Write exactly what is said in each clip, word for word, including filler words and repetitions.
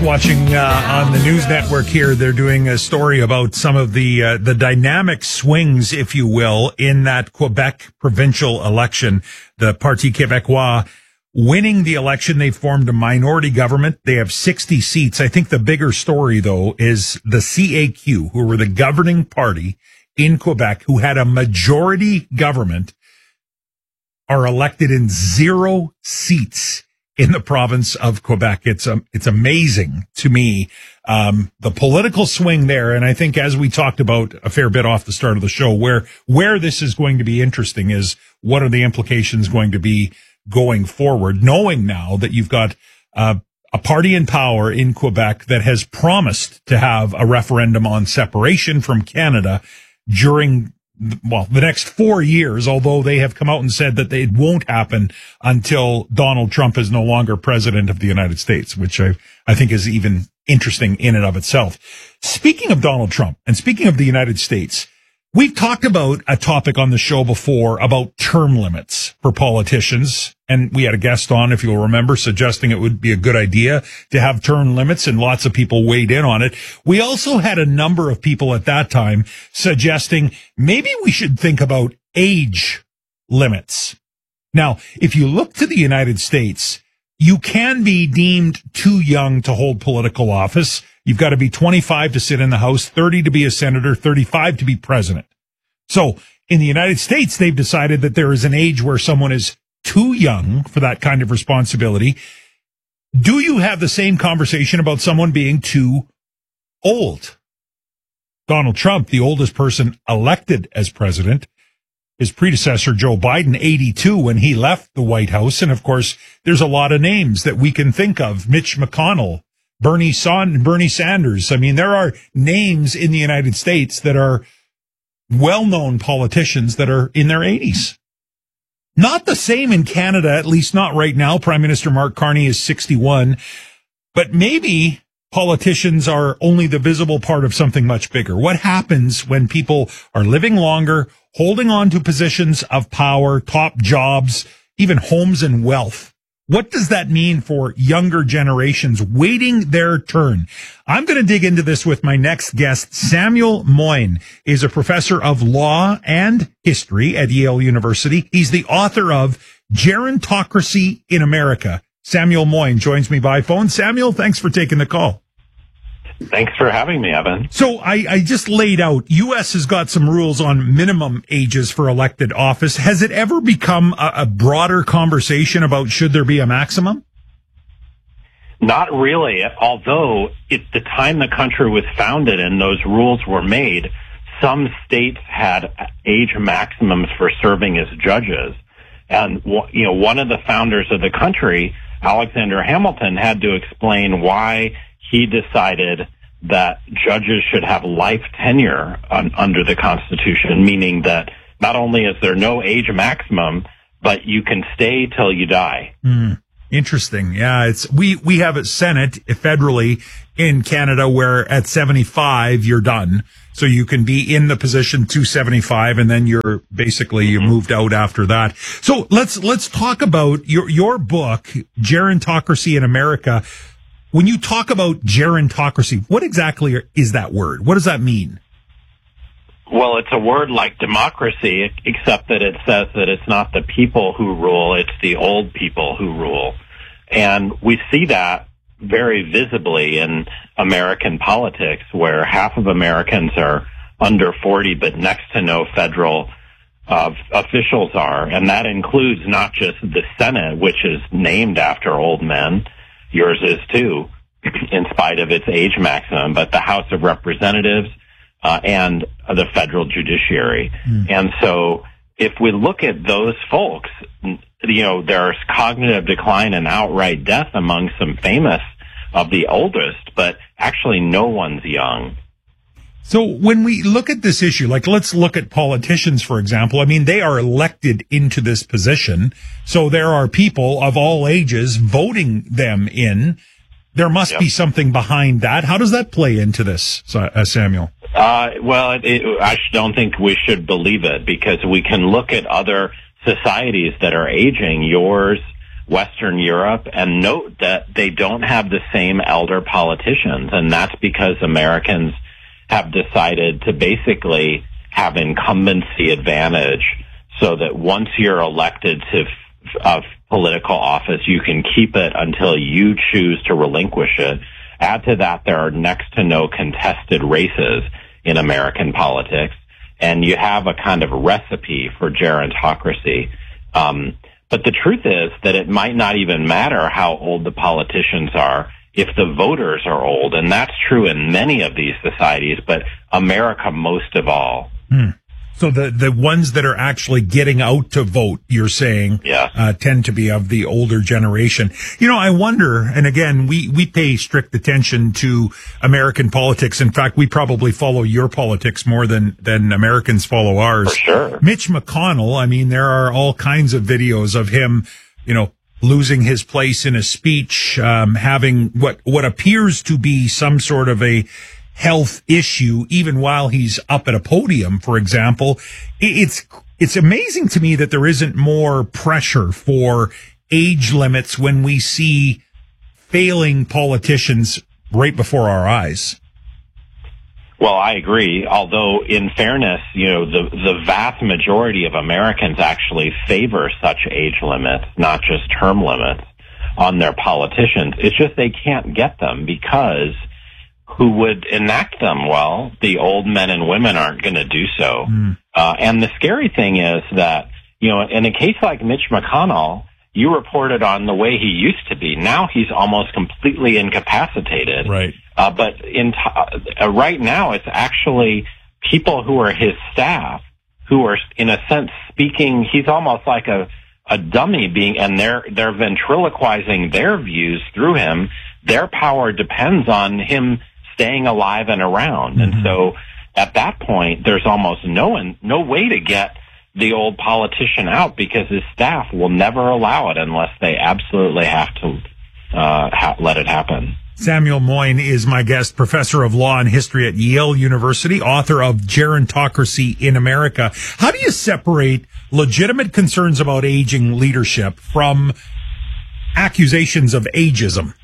just watching uh, on the news network here. They're doing a story about some of the uh, the dynamic swings, if you will, in that Quebec provincial election. The Parti Québécois winning the election. They formed a minority government. They have sixty seats. I think the bigger story, though, is the C A Q, who were the governing party in Quebec, who had a majority government, are elected in zero seats in the province of Quebec. It's um, it's amazing to me, um, the political swing there. And I think, as we talked about a fair bit off the start of the show, where where this is going to be interesting is what are the implications going to be going forward, knowing now that you've got uh, a party in power in Quebec that has promised to have a referendum on separation from Canada during well, the next four years, although they have come out and said that they, it won't happen until Donald Trump is no longer president of the United States, which I, I think is even interesting in and of itself. Speaking of Donald Trump and speaking of the United States, we've talked about a topic on the show before about term limits for politicians. And we had a guest on, if you'll remember, suggesting it would be a good idea to have term limits, and lots of people weighed in on it. We also had a number of people at that time suggesting maybe we should think about age limits. Now, if you look to the United States, you can be deemed too young to hold political office. You've got to be twenty-five to sit in the House, thirty to be a senator, thirty-five to be president. So in the United States, they've decided that there is an age where someone is too young for that kind of responsibility. Do you have the same conversation about someone being too old? Donald Trump, the oldest person elected as president, his predecessor, Joe Biden, eighty-two when he left the White House. And of course, there's a lot of names that we can think of. Mitch McConnell, Bernie Son, Bernie Sanders. I mean, there are names in the United States that are well-known politicians that are in their eighties. Not the same in Canada, at least not right now. Prime Minister Mark Carney is sixty-one, but maybe politicians are only the visible part of something much bigger. What happens when people are living longer, holding on to positions of power, top jobs, even homes and wealth? What does that mean for younger generations waiting their turn? I'm going to dig into this with my next guest. Samuel Moyn is a professor of law and history at Yale University. He's the author of Gerontocracy in America. Samuel Moyn joins me by phone. Samuel, thanks for taking the call. Thanks for having me, Evan. So I, I just laid out, U S has got some rules on minimum ages for elected office. Has it ever become a, a broader conversation about should there be a maximum? Not really, although at the time the country was founded and those rules were made, some states had age maximums for serving as judges. And, you know, one of the founders of the country, Alexander Hamilton, had to explain why he decided that judges should have life tenure on, under the Constitution, meaning that not only is there no age maximum, but you can stay till you die. Mm, interesting. Yeah, it's we we have a Senate federally in Canada where at seventy-five you're done, so you can be in the position to seventy-five, and then you're basically you moved out after that. So let's let's talk about your your book, Gerontocracy in America. When you talk about gerontocracy, what exactly is that word? What does that mean? Well, it's a word like democracy, except that it says that it's not the people who rule, it's the old people who rule. And we see that very visibly in American politics, where half of Americans are under forty, but next to no federal uh, officials are. And that includes not just the Senate, which is named after old men. Yours is too, in spite of its age maximum, but the House of Representatives uh, and the federal judiciary. Mm. And so if we look at those folks, you know, there's cognitive decline and outright death among some famous of the oldest, but actually no one's young. So when we look at this issue, like let's look at politicians, for example. I mean, they are elected into this position. So there are people of all ages voting them in. There must yep. be something behind that. How does that play into this, uh, Samuel? Uh, well, it, it, I don't think we should believe it, because we can look at other societies that are aging. Yours, Western Europe, and note that they don't have the same elder politicians. And that's because Americans have decided to basically have incumbency advantage so that once you're elected to uh, political office, you can keep it until you choose to relinquish it. Add to that, there are next to no contested races in American politics, and you have a kind of recipe for gerontocracy. Um, but the truth is that it might not even matter how old the politicians are if the voters are old, and that's true in many of these societies, but America most of all. Hmm. So the, the ones that are actually getting out to vote, you're saying, yeah. uh, tend to be of the older generation. You know, I wonder, and again, we, we pay strict attention to American politics. In fact, we probably follow your politics more than, than Americans follow ours. For sure. Mitch McConnell, I mean, there are all kinds of videos of him, you know, losing his place in a speech, um, having what, what appears to be some sort of a health issue, even while he's up at a podium, for example. It's, it's amazing to me that there isn't more pressure for age limits when we see failing politicians right before our eyes. Well, I agree. Although, in fairness, you know, the, the vast majority of Americans actually favor such age limits, not just term limits, on their politicians. It's just they can't get them because who would enact them? Well, the old men and women aren't going to do so. Mm. Uh, and the scary thing is that, you know, in a case like Mitch McConnell, you reported on the way he used to be. Now he's almost completely incapacitated. Right. Uh, but in t- uh, right now, it's actually people who are his staff who are, in a sense, speaking. He's almost like a, a dummy being, and they're they're ventriloquizing their views through him. Their power depends on him staying alive and around. Mm-hmm. And so, at that point, there's almost no no way to get the old politician out because his staff will never allow it unless they absolutely have to uh, ha- let it happen. Samuel Moyn is my guest, professor of law and history at Yale University, author of Gerontocracy in America. How do you separate legitimate concerns about aging leadership from accusations of ageism?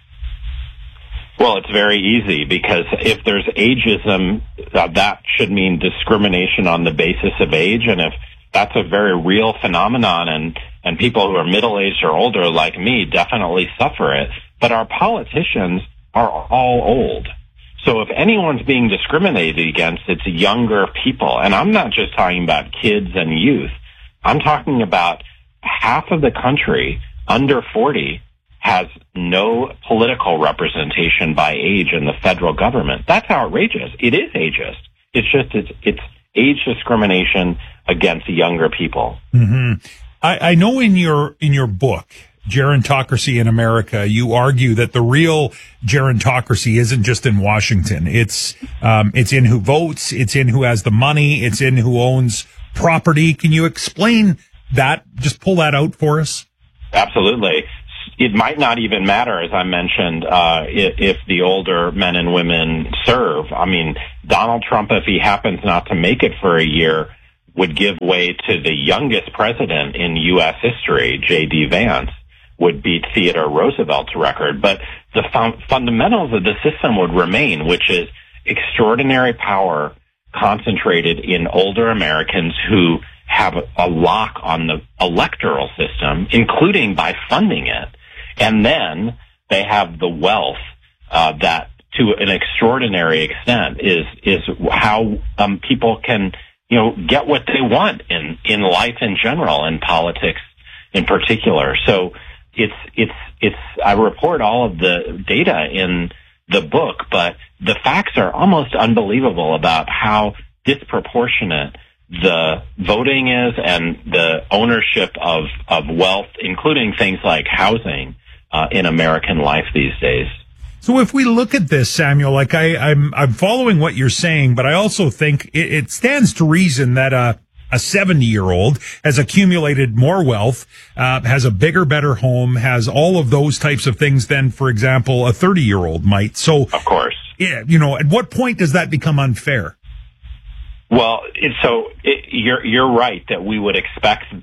Well, it's very easy because if there's ageism, uh, that should mean discrimination on the basis of age. And if that's a very real phenomenon and, and people who are middle-aged or older like me definitely suffer it. But our politicians are all old. So if anyone's being discriminated against, it's younger people. And I'm not just talking about kids and youth. I'm talking about half of the country under forty has no political representation by age in the federal government. That's outrageous. It is ageist. It's just, it's, it's age discrimination against younger people. Mm-hmm. I, I know in your, in your book, Gerontocracy in America, you argue that the real gerontocracy isn't just in Washington. It's, um, it's in who votes. It's in who has the money. It's in who owns property. Can you explain that? Just pull that out for us. Absolutely. It might not even matter, as I mentioned, uh, if, if the older men and women serve. I mean, Donald Trump, if he happens not to make it for a year, would give way to the youngest president in U S history, J D Vance, would beat Theodore Roosevelt's record. But the fun- fundamentals of the system would remain, which is extraordinary power concentrated in older Americans who have a lock on the electoral system, including by funding it. And then they have the wealth uh, that, to an extraordinary extent, is is how um, people can, you know, get what they want in in life in general and politics in particular. So it's it's it's. I report all of the data in the book, but the facts are almost unbelievable about how disproportionate the voting is and the ownership of of wealth, including things like housing, uh, in American life these days. So if we look at this, Samuel, like I, I'm, I'm following what you're saying, but I also think it, it stands to reason that a, a seventy year old has accumulated more wealth, uh, has a bigger, better home, has all of those types of things than, for example, a thirty year old might. So, of course, yeah, you know, at what point does that become unfair? Well, it, so it, you're you're right that we would expect that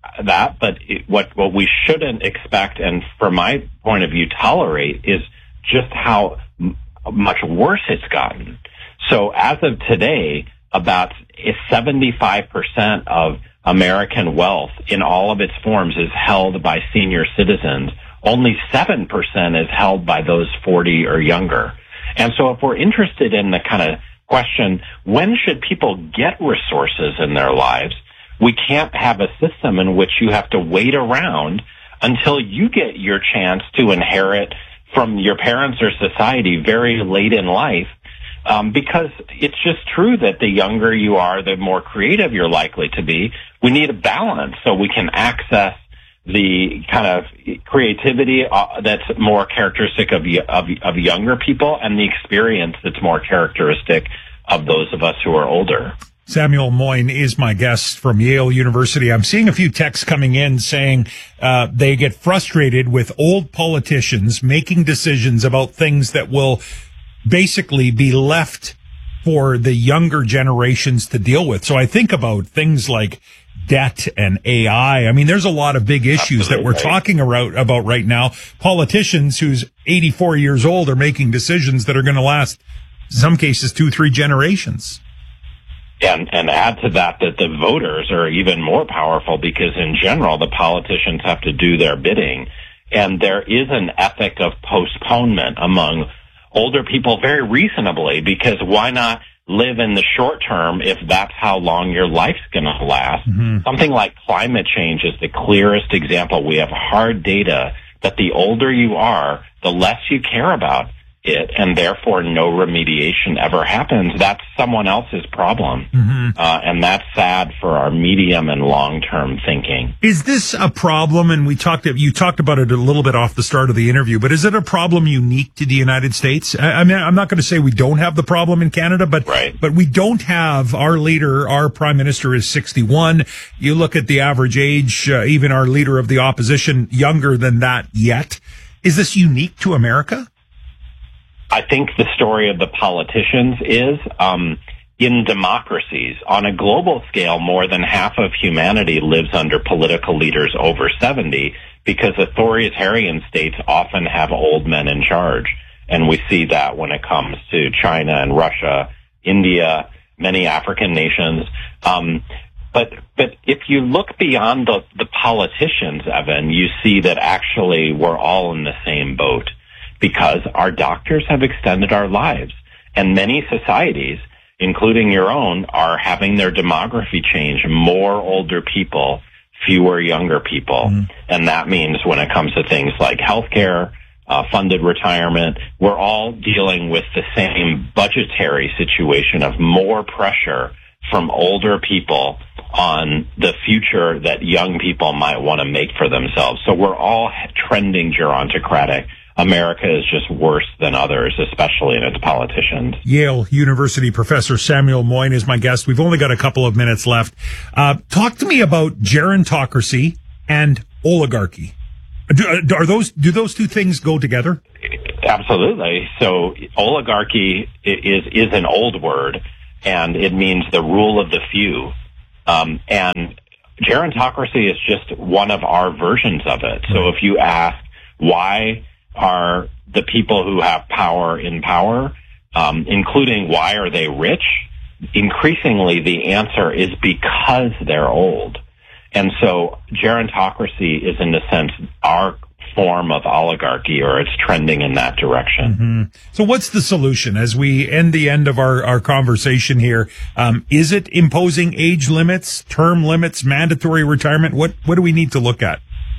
that, but it, what what we shouldn't expect, and from my point of view, tolerate, is just how m- much worse it's gotten. So as of today, about seventy-five percent of American wealth in all of its forms is held by senior citizens. Only seven percent is held by those forty or younger. And so if we're interested in the kind of question, when should people get resources in their lives, we can't have a system in which you have to wait around until you get your chance to inherit from your parents or society very late in life. Um, because it's just true that the younger you are, the more creative you're likely to be. We need a balance so we can access the kind of creativity uh, that's more characteristic of, of of younger people, and the experience that's more characteristic of those of us who are older. Samuel Moyn is my guest from Yale University. I'm seeing a few texts coming in saying uh, they get frustrated with old politicians making decisions about things that will basically be left for the younger generations to deal with. So I think about things like debt and A I. I mean, there's a lot of big issues Absolutely. that we're talking about, about right now. Politicians who's eighty-four years old are making decisions that are going to last, in some cases, two, three generations. And, and add to that that the voters are even more powerful because, in general, the politicians have to do their bidding. And there is an ethic of postponement among older people very reasonably, because why not live in the short term if that's how long your life's going to last? Mm-hmm. Something like climate change is the clearest example. We have hard data that the older you are, the less you care about it, and therefore no remediation ever happens. That's someone else's problem. Mm-hmm. Uh, and that's sad for our medium and long-term thinking. Is this a problem? And we talked, you talked about it a little bit off the start of the interview, but is it a problem unique to the United States? I, I mean, I'm not going to say we don't have the problem in Canada, but, right. but we don't have our leader, our prime minister is sixty-one. You look at the average age, uh, even our leader of the opposition, younger than that yet. Is this unique to America? I think the story of the politicians is, um, in democracies, on a global scale, more than half of humanity lives under political leaders over seventy, because authoritarian states often have old men in charge. And we see that when it comes to China and Russia, India, many African nations. Um, but, but if you look beyond the, the politicians, Evan, you see that actually we're all in the same boat. Because our doctors have extended our lives, and many societies, including your own, are having their demography change. More older people, fewer younger people. Mm. And that means when it comes to things like healthcare, uh, funded retirement, we're all dealing with the same budgetary situation of more pressure from older people on the future that young people might want to make for themselves. So we're all trending gerontocratic. America is just worse than others, especially in its politicians. Yale University professor Samuel Moyn is my guest. We've only got a couple of minutes left. Uh, talk to me about gerontocracy and oligarchy. Do, are those, do those two things go together? Absolutely. So oligarchy is, is an old word, and it means the rule of the few. Um, and gerontocracy is just one of our versions of it. So if you ask why are the people who have power in power, um, including why are they rich? Increasingly, the answer is because they're old. And so gerontocracy is, in a sense, our form of oligarchy, or it's trending in that direction. Mm-hmm. So what's the solution as we end the end of our, our conversation here? Um, is it imposing age limits, term limits, mandatory retirement? What, what do we need to look at?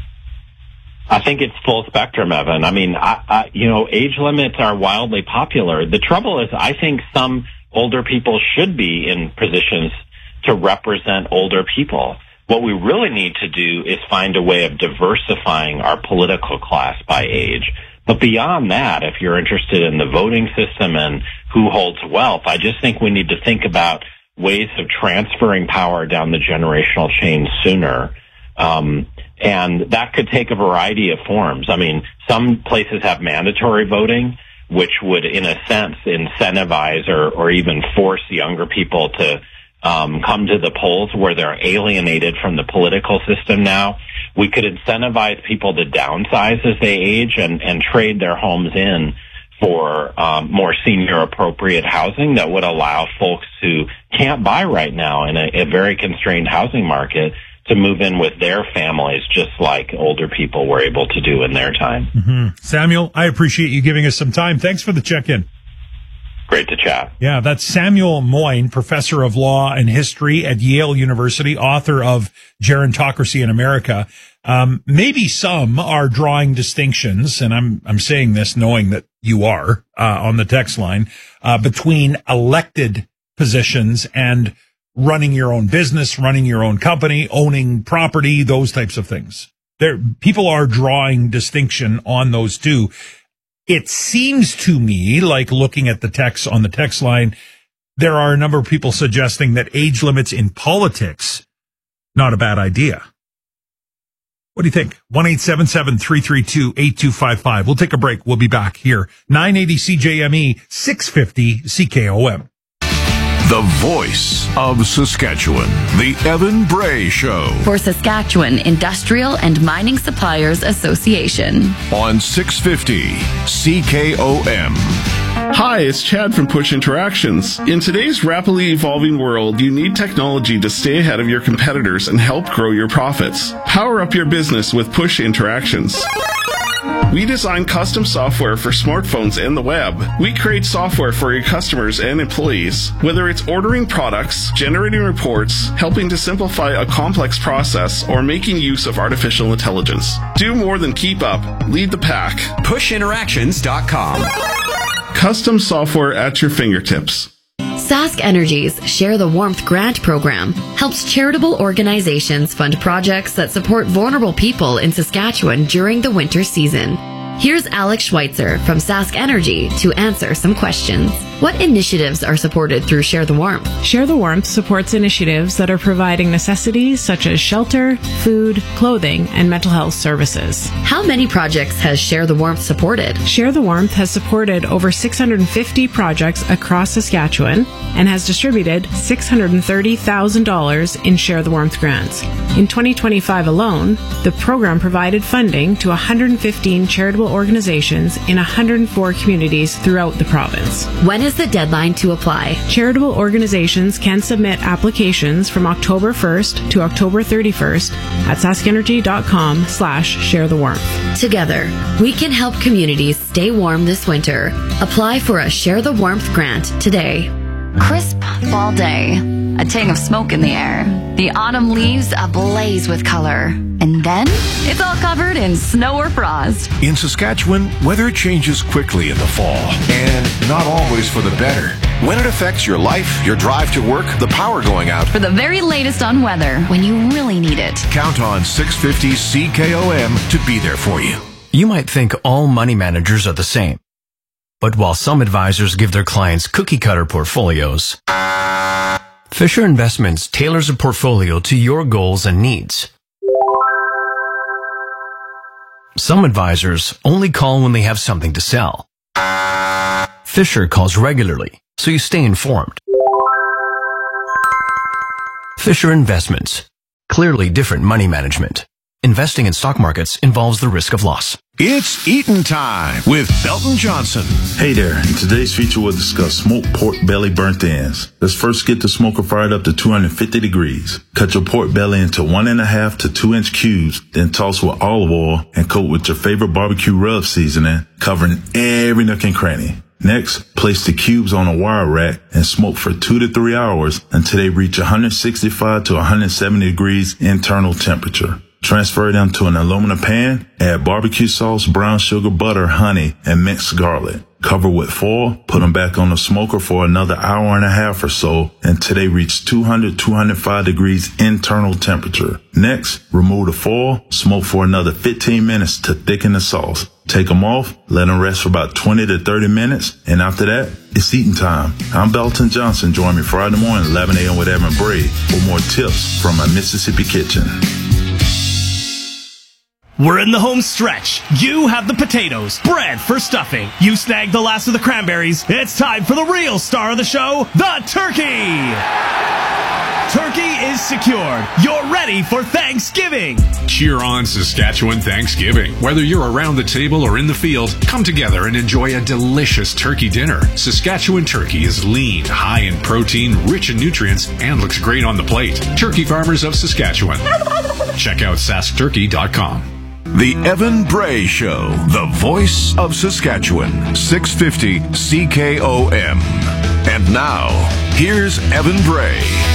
I think it's full spectrum, Evan. I mean, I, I, you know, age limits are wildly popular. The trouble is, I think some older people should be in positions to represent older people. What we really need to do is find a way of diversifying our political class by age. But beyond that, if you're interested in the voting system and who holds wealth, I just think we need to think about ways of transferring power down the generational chain sooner. Um, and that could take a variety of forms. I mean, some places have mandatory voting, which would, in a sense, incentivize or, or even force younger people to um, come to the polls where they're alienated from the political system now. We could incentivize people to downsize as they age and, and trade their homes in for um, more senior appropriate housing that would allow folks who can't buy right now in a, a very constrained housing market to move in with their families, just like older people were able to do in their time. Mm-hmm. Samuel, I appreciate you giving us some time. Thanks for the check-in. Great to chat. Yeah, that's Samuel Moyn, professor of law and history at Yale University, author of Gerontocracy in America. Um, maybe some are drawing distinctions, and I'm I'm saying this knowing that you are uh, on the text line, uh, between elected positions and running your own business, running your own company, owning property, those types of things. There, people are drawing distinction on those two. It seems to me, like looking at the text on the text line, there are a number of people suggesting that age limits in politics, not a bad idea. What do you think? one eight seven seven, three three two, eight two five five. We'll take a break. We'll be back here. nine eighty C J M E, six fifty C K O M. The voice of Saskatchewan, the Evan Bray Show. For Saskatchewan Industrial and Mining Suppliers Association. On six fifty C K O M. Hi, it's Chad from Push Interactions. In today's rapidly evolving world, you need technology to stay ahead of your competitors and help grow your profits. Power up your business with Push Interactions. We design custom software for smartphones and the web. We create software for your customers and employees. Whether it's ordering products, generating reports, helping to simplify a complex process, or making use of artificial intelligence. Do more than keep up. Lead the pack. push interactions dot com. Custom software at your fingertips. Sask Energy's Share the Warmth grant program helps charitable organizations fund projects that support vulnerable people in Saskatchewan during the winter season. Here's Alex Schweitzer from Sask Energy to answer some questions. What initiatives are supported through Share the Warmth? Share the Warmth supports initiatives that are providing necessities such as shelter, food, clothing, and mental health services. How many projects has Share the Warmth supported? Share the Warmth has supported over six hundred fifty projects across Saskatchewan and has distributed six hundred thirty thousand dollars in Share the Warmth grants. In twenty twenty-five alone, the program provided funding to one hundred fifteen charitable organizations in one hundred four communities throughout the province. When is the deadline to apply? Charitable organizations can submit applications from October first to October thirty-first at saskenergy.com slash share the warmth. Together, we can help communities stay warm this winter. Apply for a Share the Warmth grant today. Crisp fall day, a tang of smoke in the air, the autumn leaves ablaze with color, and then it's all covered in snow or frost. In Saskatchewan, weather changes quickly in the fall, and not always for the better. When it affects your life, your drive to work, the power going out. For the very latest on weather, when you really need it, count on six fifty C K O M to be there for you. You might think all money managers are the same. But while some advisors give their clients cookie-cutter portfolios, Fisher Investments tailors a portfolio to your goals and needs. Some advisors only call when they have something to sell. Fisher calls regularly, so you stay informed. Fisher Investments. Clearly different money management. Investing in stock markets involves the risk of loss. It's Eatin' Time with Belton Johnson. Hey there. In today's feature, we'll discuss smoked pork belly burnt ends. Let's first get the smoker fired up to two hundred fifty degrees. Cut your pork belly into one and a half to two inch cubes, then toss with olive oil and coat with your favorite barbecue rub seasoning, covering every nook and cranny. Next, place the cubes on a wire rack and smoke for two to three hours until they reach one sixty-five to one seventy degrees internal temperature. Transfer them to an aluminum pan, add barbecue sauce, brown sugar, butter, honey, and minced garlic. Cover with foil, put them back on the smoker for another hour and a half or so until they reach two hundred to two hundred five degrees internal temperature. Next, remove the foil, smoke for another fifteen minutes to thicken the sauce. Take them off, let them rest for about twenty to thirty minutes, and after that, it's eating time. I'm Belton Johnson. Join me Friday morning, eleven a.m. with Evan Bray for more tips from my Mississippi kitchen. We're in the home stretch. You have the potatoes, bread for stuffing. You snagged the last of the cranberries. It's time for the real star of the show, the turkey. Turkey is secured. You're ready for Thanksgiving. Cheer on Saskatchewan Thanksgiving. Whether you're around the table or in the field, come together and enjoy a delicious turkey dinner. Saskatchewan turkey is lean, high in protein, rich in nutrients, and looks great on the plate. Turkey Farmers of Saskatchewan. Check out sask turkey dot com. The Evan Bray Show, the voice of Saskatchewan, six fifty C K O M. And now, here's Evan Bray.